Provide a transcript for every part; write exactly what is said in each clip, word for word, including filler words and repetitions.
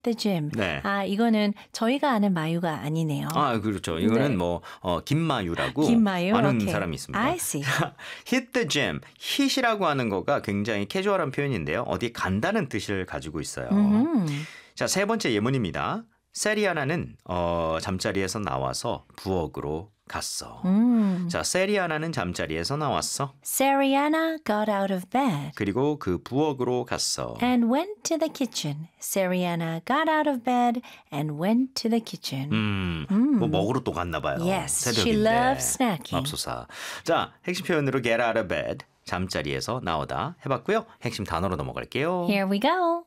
the gym. 네. 아, 이거는 저희가 아는 마유가 아니네요. 아, 그렇죠. 이거는 네. 뭐 어, 김마유라고 김마유? 아는 Okay. 사람이 있습니다. I see. hit the gym. hit이라고 하는 거가 굉장히 캐주얼한 표현인데요. 어디 간다는 뜻을 가지고 있어요. 음. 자, 세 번째 예문입니다. 세리아나는 어, 잠자리에서 나와서 부엌으로 갔어. 음. 자, 세리아나는 잠자리에서 나왔어. Sariana got out of bed 그리고 그 부엌으로 갔어. and went to the kitchen. Sariana got out of bed and went to the kitchen. 음, 뭐 먹으러 또 갔나 봐요. Yes, 새벽인데. she loves snacking. 맙소사. 자, 핵심 표현으로 get out of bed. 잠자리에서 나오다 해봤고요. 핵심 단어로 넘어갈게요. Here we go.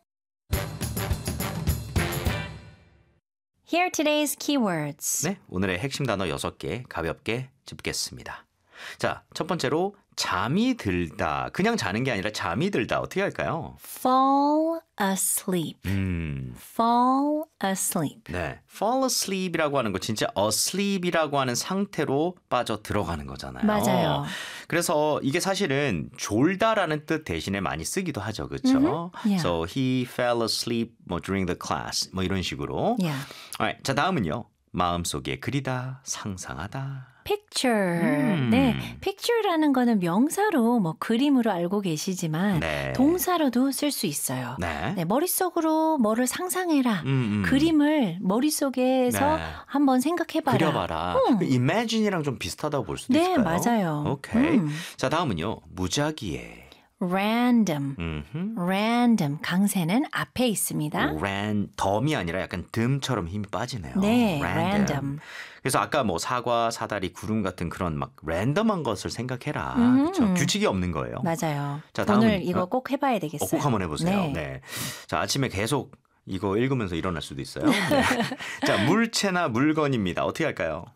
Here are today's keywords. 네, 오늘의 핵심 단어 여섯 개 가볍게 짚겠습니다. 자, 첫 번째로 잠이 들다. 그냥 자는 게 아니라 잠이 들다. 어떻게 할까요? Fall asleep. 음, Fall asleep. 네, fall asleep이라고 하는 거 진짜 asleep이라고 하는 상태로 빠져 들어가는 거잖아요. 맞아요. 그래서 이게 사실은 졸다라는 뜻 대신에 많이 쓰기도 하죠, 그렇죠? Mm-hmm. Yeah. So he fell asleep 뭐 during the class 뭐 이런 식으로. Yeah. Alright, 자 다음은요. 마음속에 그리다, 상상하다. Picture. 음. 네, picture라는 거는 명사로 뭐 그림으로 알고 계시지만 네. 동사로도 쓸 수 있어요. 네. 네, 머릿속으로 뭐를 상상해라. 음, 음. 그림을 머릿속에서 네. 한번 생각해봐라. 그려봐라. 음. imagine이랑 좀 비슷하다고 볼 수도 네, 있을까요? 맞아요. 오케이. 음. 자 다음은요. 무작위에. Random. 음흠. Random. 강세는 앞에 있습니다. ran, 덤이 아니라 약간 듬처럼 힘이 빠지네요. 네, random. random. 그래서 아까 뭐 사과, 사다리, 구름 같은 그런 막 랜덤한 것을 생각해라. 음. 그렇죠? 규칙이 없는 거예요. 맞아요. 자, 다음은- 오늘 이거 어? 꼭 해봐야 어, 되겠어요. 꼭 한번 해보세요. 네. 네. 자, 아침에 계속 이거 읽으면서 일어날 수도 있어요. 네. 자, 물체나 물건입니다. 어떻게 할까요?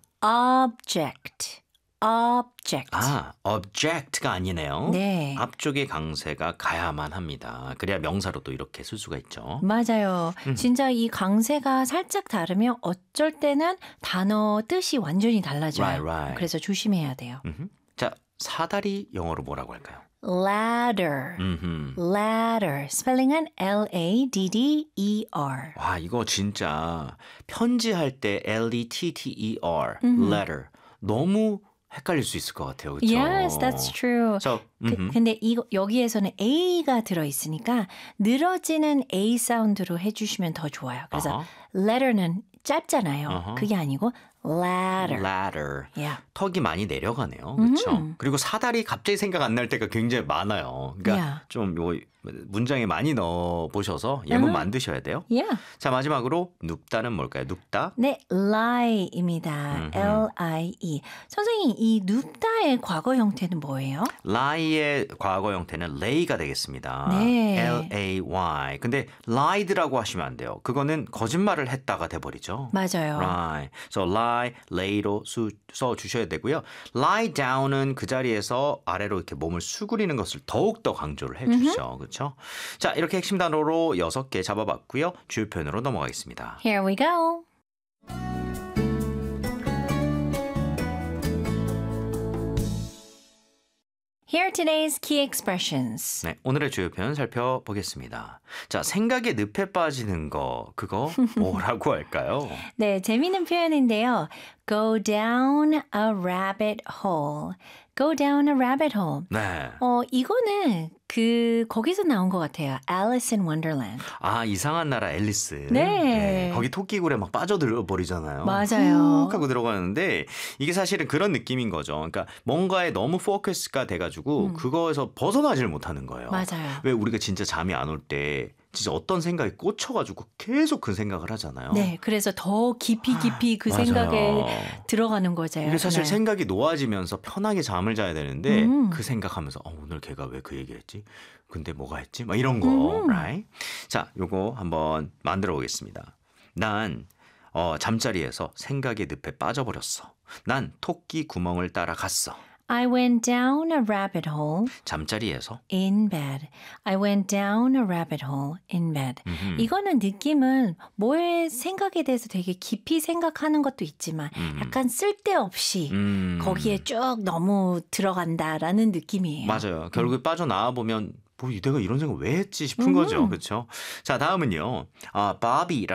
Object. Object. 아, object가 아니네요. 네. 앞쪽에 강세가 가야만 합니다. 그래야 명사로 또 이렇게 쓸 수가 있죠. 맞아요. 음. 진짜 이 강세가 살짝 다르면 어쩔 때는 단어 뜻이 완전히 달라져요. Right, right. 그래서 조심해야 돼요. 음흠. 자, 사다리 영어로 뭐라고 할까요? Ladder. 음흠. Ladder. 스펠링은 L A D D E R. 와, 이거 진짜 편지할 때 L E T T E R, 음흠. letter. 너무 헷갈릴 수 있을 것 같아요. 그렇죠? Yes, that's true. So, 그, 음흠. 근데 이거 여기에서는 A가 들어 있으니까 늘어지는 A 사운드로 해주시면 더 좋아요. 그래서 어허. letter는 짧잖아요. 어허. 그게 아니고 ladder. ladder. Yeah. 턱이 많이 내려가네요. 그렇죠? 음. 그리고 사다리 갑자기 생각 안 날 때가 굉장히 많아요. 그러니까 Yeah. 좀 요 문장에 많이 넣어 보셔서 예문 음. 만드셔야 돼요. Yeah. 자, 마지막으로 눕다는 뭘까요? 눕다. 네, lie입니다. 음흠. L I E. 선생님, 이 눕다의 과거 형태는 뭐예요? lie의 과거 형태는 lay가 되겠습니다. 네. L A Y. 근데 lied라고 하시면 안 돼요. 그거는 거짓말을 했다가 돼 버리죠. 맞아요. Right. So lie, lay로 수, 써 주셔야 되고요. lie down은 그 자리에서 아래로 이렇게 몸을 수그리는 것을 더욱 더 강조를 해 주시죠. 그렇죠? 자, 이렇게 핵심 단어로 여섯 개 잡아봤고요. 주요 표현으로 넘어가겠습니다. Here we go. Here are today's key expressions. 네, 오늘의 주요 표현 살펴보겠습니다. 자, 생각에 늪에 빠지는 거, 그거 뭐라고 할까요? 네, 재미있는 표현인데요. Go down a rabbit hole. Go down a rabbit hole. 네. 어, 이거는 그 거기서 나온 것 같아요. Alice in Wonderland. 아, 이상한 나라 앨리스. 네. 거기 토끼굴에 막 빠져들어 버리잖아요. 맞아요. 훅 하고 들어가는데 이게 사실은 그런 느낌인 거죠. 그러니까 뭔가에 너무 포커스가 돼가지고 그거에서 벗어나질 못하는 거예요. 맞아요. 왜 우리가 진짜 잠이 안 올 때 진짜 어떤 생각에 꽂혀가지고 계속 그 생각을 하잖아요. 네, 그래서 더 깊이 깊이 그 맞아요. 생각에 들어가는 거죠. 이게 사실 네. 생각이 놓아지면서 편하게 잠을 자야 되는데 음. 그 생각하면서 어, 오늘 걔가 왜 그 얘기했지? 근데 뭐가 했지? 막 이런 거, 음. right? 자, 요거 한번 만들어 보겠습니다. 난 어, 잠자리에서 생각의 늪에 빠져버렸어. 난 토끼 구멍을 따라 갔어. I went down a rabbit hole 잠자리에서. in bed. I went down a rabbit hole in bed. 음흠. 이거는 느낌은 뭐의 생각에 대해서 되게 깊이 생각하는 것도 있지만 음. 약간 쓸데없이 음. 거기에 쭉 너무 들어간다라는 느낌이에요. 맞아요. 결국에 빠져나와 보면 뭐 내가 이런 생각 왜 했지 싶은 음. 거죠. 그렇죠? 자, 다음은요. 아, 바비라는